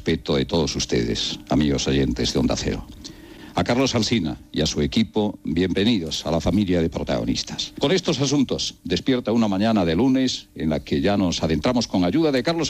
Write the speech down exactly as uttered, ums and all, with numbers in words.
respeto de todos ustedes, amigos oyentes de Onda Cero. A Carlos Alsina y a su equipo, bienvenidos a la familia de protagonistas. Con estos asuntos, despierta una mañana de lunes en la que ya nos adentramos con ayuda de Carlos